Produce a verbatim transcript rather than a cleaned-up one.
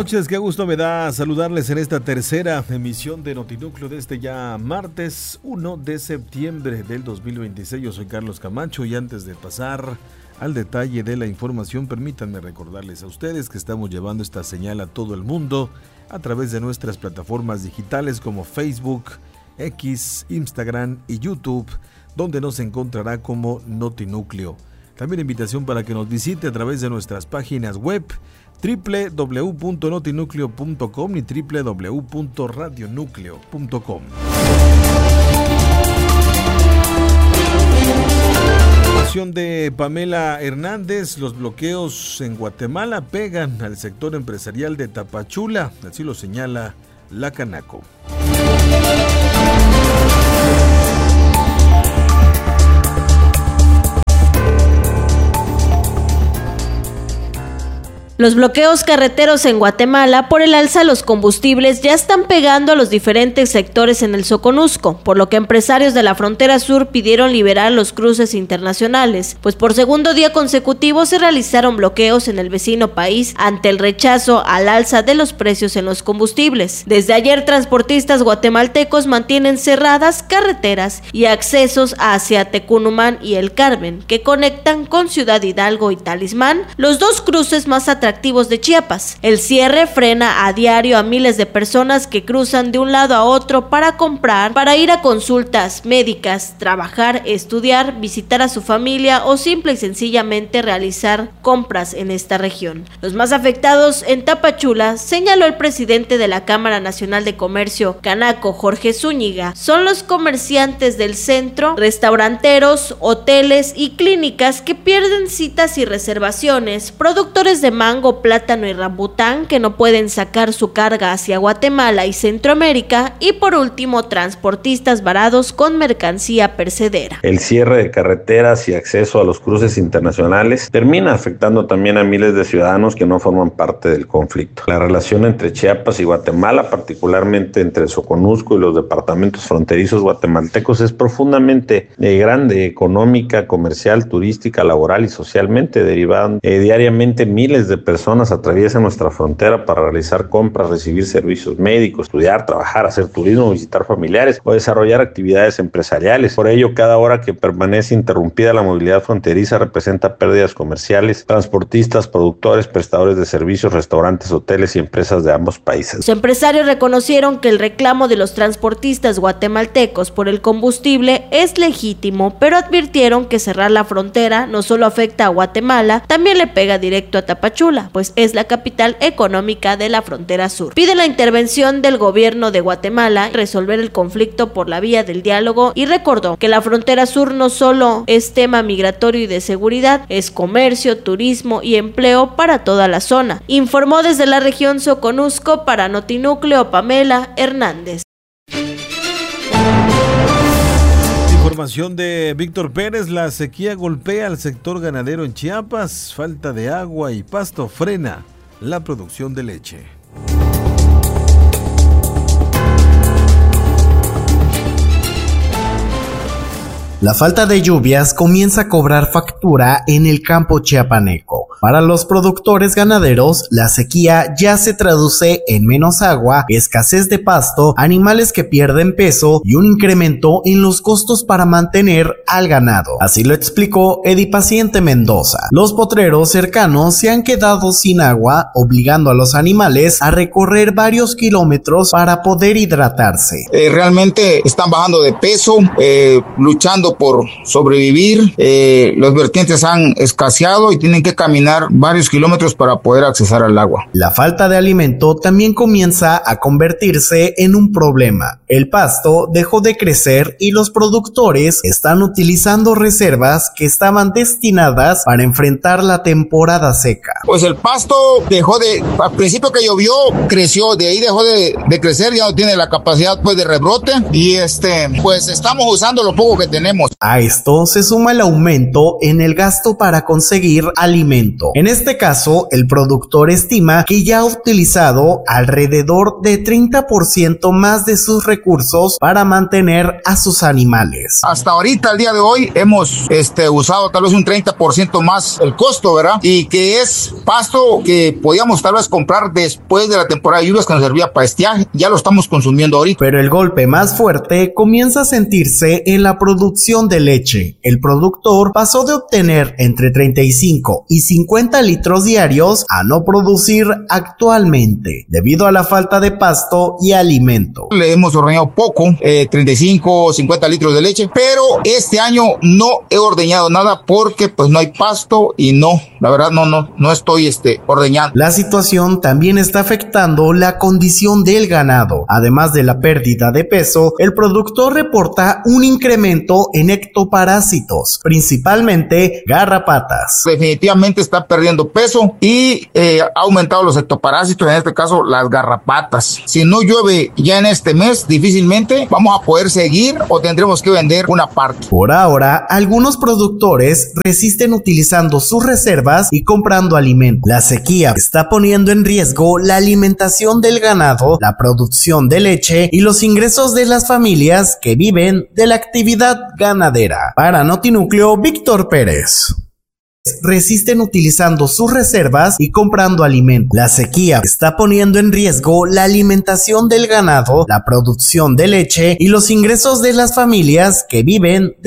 noches, qué gusto me da saludarles en esta tercera emisión de Notinúcleo de este ya martes uno de septiembre del dos mil veintiséis. Yo soy Carlos Camacho y antes de pasar al detalle de la información, permítanme recordarles a ustedes que estamos llevando esta señal a todo el mundo a través de nuestras plataformas digitales como Facebook, X, Instagram y YouTube, donde nos encontrará como Notinúcleo. También invitación para que nos visite a través de nuestras páginas web doble u doble u doble u punto notinúcleo punto com y doble u doble u doble u punto radionúcleo punto com. De Pamela Hernández, los bloqueos en Guatemala pegan al sector empresarial de Tapachula, así lo señala la Canaco. Los bloqueos carreteros en Guatemala por el alza de los combustibles ya están pegando a los diferentes sectores en el Soconusco, por lo que empresarios de la frontera sur pidieron liberar los cruces internacionales, pues por segundo día consecutivo se realizaron bloqueos en el vecino país ante el rechazo al alza de los precios en los combustibles. Desde ayer, transportistas guatemaltecos mantienen cerradas carreteras y accesos hacia Tecunumán y El Carmen, que conectan con Ciudad Hidalgo y Talismán, los dos cruces más atractivos atractivos de Chiapas. El cierre frena a diario a miles de personas que cruzan de un lado a otro para comprar, para ir a consultas médicas, trabajar, estudiar, visitar a su familia o simple y sencillamente realizar compras en esta región. Los más afectados en Tapachula, señaló el presidente de la Cámara Nacional de Comercio, Canaco, Jorge Zúñiga, son los comerciantes del centro, restauranteros, hoteles y clínicas que pierden citas y reservaciones, productores de mango, plátano y rambután que no pueden sacar su carga hacia Guatemala y Centroamérica, y por último transportistas varados con mercancía perecedera. El cierre de carreteras y acceso a los cruces internacionales termina afectando también a miles de ciudadanos que no forman parte del conflicto. La relación entre Chiapas y Guatemala, particularmente entre el Soconusco y los departamentos fronterizos guatemaltecos, es profundamente eh, grande, económica, comercial, turística, laboral y socialmente. Derivan eh, diariamente miles de personas atraviesan nuestra frontera para realizar compras, recibir servicios médicos, estudiar, trabajar, hacer turismo, visitar familiares o desarrollar actividades empresariales. Por ello, cada hora que permanece interrumpida la movilidad fronteriza representa pérdidas comerciales, transportistas, productores, prestadores de servicios, restaurantes, hoteles y empresas de ambos países. Los empresarios reconocieron que el reclamo de los transportistas guatemaltecos por el combustible es legítimo, pero advirtieron que cerrar la frontera no solo afecta a Guatemala, también le pega directo a Tapachula, pues es la capital económica de la frontera sur. Pide la intervención del gobierno de Guatemala, resolver el conflicto por la vía del diálogo, y recordó que la frontera sur no solo es tema migratorio y de seguridad, es comercio, turismo y empleo para toda la zona. Informó desde la región Soconusco para Notinúcleo Pamela Hernández. Información de Víctor Pérez, la sequía golpea al sector ganadero en Chiapas, falta de agua y pasto frena la producción de leche. La falta de lluvias comienza a cobrar factura en el campo chiapaneco. Para los productores ganaderos, la sequía ya se traduce en menos agua, escasez de pasto, animales que pierden peso y un incremento en los costos para mantener al ganado. Así lo explicó Edipaciente Mendoza. Los potreros cercanos se han quedado sin agua, obligando a los animales a recorrer varios kilómetros para poder hidratarse. Eh, realmente están bajando de peso, eh, luchando por sobrevivir. Eh, los vertientes han escaseado y tienen que caminar varios kilómetros para poder accesar al agua. La falta de alimento también comienza a convertirse en un problema. El pasto dejó de crecer y los productores están utilizando reservas que estaban destinadas para enfrentar la temporada seca. Pues el pasto dejó de, al principio que llovió, creció, de ahí dejó de, de crecer, ya no tiene la capacidad pues de rebrote y este, pues estamos usando lo poco que tenemos. A esto se suma el aumento en el gasto para conseguir alimento. alimento. En este caso, el productor estima que ya ha utilizado alrededor de treinta por ciento más de sus recursos para mantener a sus animales. Hasta ahorita, al día de hoy, hemos este, usado tal vez un treinta por ciento más el costo, ¿verdad? Y que es pasto que podíamos tal vez comprar después de la temporada de lluvias que nos servía para estiaje, ya lo estamos consumiendo ahorita. Pero el golpe más fuerte comienza a sentirse en la producción de leche. El productor pasó de obtener entre treinta y cinco y cincuenta litros diarios a no producir actualmente, debido a la falta de pasto y alimento. Le hemos ordeñado poco, eh, treinta y cinco o cincuenta litros de leche, pero este año no he ordeñado nada porque pues no hay pasto y no, la verdad no, no, no estoy este, ordeñando. La situación también está afectando la condición del ganado. Además de la pérdida de peso, el productor reporta un incremento en ectoparásitos, principalmente garrapatas. Definitivamente está perdiendo peso y eh, ha aumentado los ectoparásitos, en este caso las garrapatas. Si no llueve ya en este mes, difícilmente vamos a poder seguir o tendremos que vender una parte. Por ahora, algunos productores resisten utilizando sus reservas y comprando alimentos. La sequía está poniendo en riesgo la alimentación del ganado, la producción de leche y los ingresos de las familias que viven de la actividad ganadera. Para Notinúcleo, Víctor Pérez. Resisten utilizando sus reservas y comprando alimentos. La sequía está poniendo en riesgo la alimentación del ganado, la producción de leche y los ingresos de las familias que viven de